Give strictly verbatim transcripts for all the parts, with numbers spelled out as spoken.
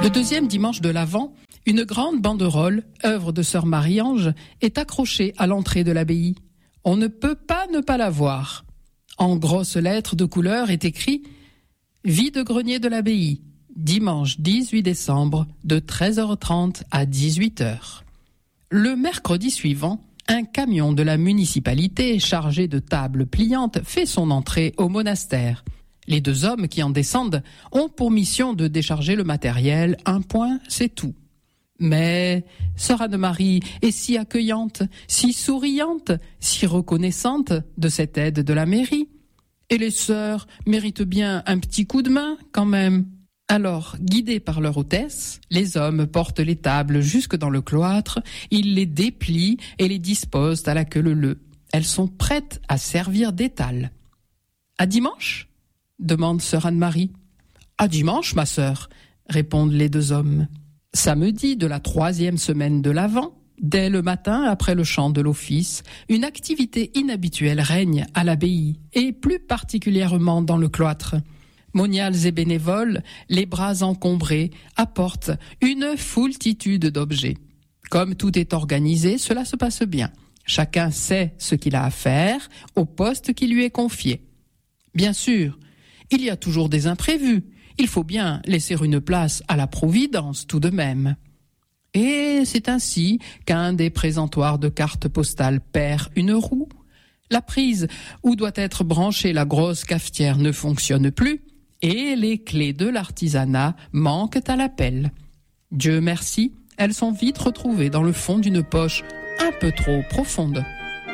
Le deuxième dimanche de l'Avent, une grande banderole, œuvre de sœur Marie-Ange, est accrochée à l'entrée de l'abbaye. On ne peut pas ne pas la voir. En grosses lettres de couleur est écrit « Vide-grenier de l'abbaye, dimanche dix-huit décembre, de treize heures trente à dix-huit heures ». Le mercredi suivant, un camion de la municipalité chargé de tables pliantes fait son entrée au monastère. Les deux hommes qui en descendent ont pour mission de décharger le matériel. Un point, c'est tout. Mais sœur Anne-Marie est si accueillante, si souriante, si reconnaissante de cette aide de la mairie. Et les sœurs méritent bien un petit coup de main quand même. Alors, guidés par leur hôtesse, les hommes portent les tables jusque dans le cloître, ils les déplient et les disposent à la queue leu-leu. Elles sont prêtes à servir d'étal. « À dimanche ?» demande sœur Anne-Marie. « À dimanche, ma sœur », répondent les deux hommes. Samedi de la troisième semaine de l'Avent, dès le matin après le chant de l'office, une activité inhabituelle règne à l'abbaye, et plus particulièrement dans le cloître. Moniales et bénévoles, les bras encombrés, apportent une foultitude d'objets. Comme tout est organisé, cela se passe bien. Chacun sait ce qu'il a à faire au poste qui lui est confié. Bien sûr, il y a toujours des imprévus. Il faut bien laisser une place à la providence tout de même. Et c'est ainsi qu'un des présentoirs de cartes postales perd une roue. La prise où doit être branchée la grosse cafetière ne fonctionne plus et les clés de l'artisanat manquent à l'appel. Dieu merci, elles sont vite retrouvées dans le fond d'une poche un peu trop profonde.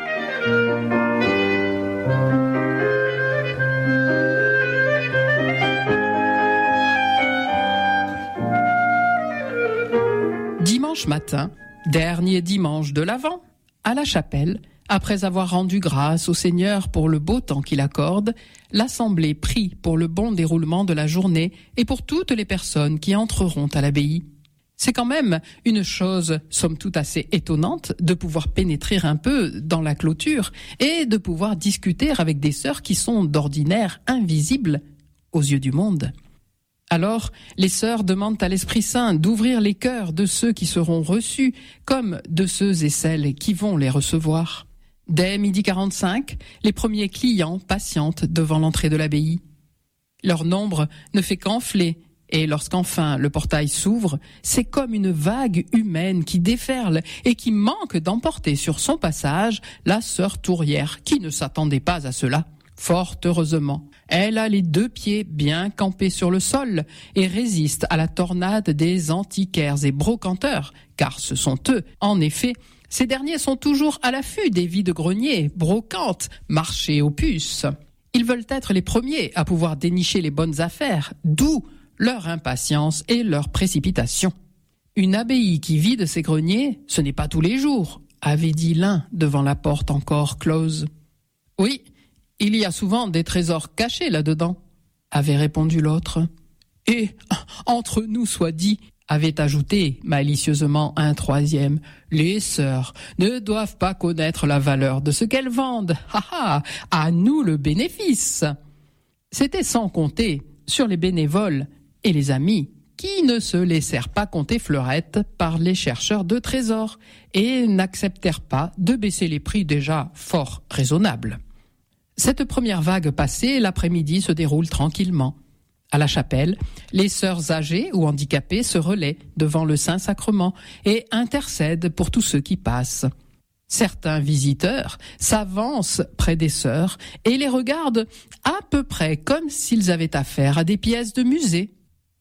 Dimanche matin, dernier dimanche de l'Avent, à la chapelle, après avoir rendu grâce au Seigneur pour le beau temps qu'il accorde, l'Assemblée prie pour le bon déroulement de la journée et pour toutes les personnes qui entreront à l'abbaye. C'est quand même une chose, somme toute assez étonnante, de pouvoir pénétrer un peu dans la clôture et de pouvoir discuter avec des sœurs qui sont d'ordinaire invisibles aux yeux du monde. Alors, les sœurs demandent à l'Esprit Saint d'ouvrir les cœurs de ceux qui seront reçus, comme de ceux et celles qui vont les recevoir. Dès midi quarante-cinq, les premiers clients patientent devant l'entrée de l'abbaye. Leur nombre ne fait qu'enfler, et lorsqu'enfin le portail s'ouvre, c'est comme une vague humaine qui déferle et qui manque d'emporter sur son passage la sœur Tourière, qui ne s'attendait pas à cela. Fort heureusement, elle a les deux pieds bien campés sur le sol et résiste à la tornade des antiquaires et brocanteurs, car ce sont eux, en effet, ces derniers sont toujours à l'affût des vide-greniers, brocantes, marchés aux puces. Ils veulent être les premiers à pouvoir dénicher les bonnes affaires, d'où leur impatience et leur précipitation. Une abbaye qui vide ses greniers, ce n'est pas tous les jours, avait dit l'un devant la porte encore close. Oui, il y a souvent des trésors cachés là-dedans, avait répondu l'autre. Et, entre nous soit dit, avait ajouté malicieusement un troisième, les sœurs ne doivent pas connaître la valeur de ce qu'elles vendent. Ha ha, à nous le bénéfice. C'était sans compter sur les bénévoles et les amis qui ne se laissèrent pas compter fleurette par les chercheurs de trésors et n'acceptèrent pas de baisser les prix déjà fort raisonnables. Cette première vague passée, l'après-midi se déroule tranquillement. À la chapelle, les sœurs âgées ou handicapées se relaient devant le Saint-Sacrement et intercèdent pour tous ceux qui passent. Certains visiteurs s'avancent près des sœurs et les regardent à peu près comme s'ils avaient affaire à des pièces de musée.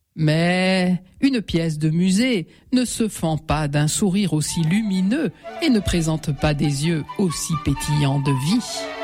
Mais une pièce de musée ne se fend pas d'un sourire aussi lumineux et ne présente pas des yeux aussi pétillants de vie.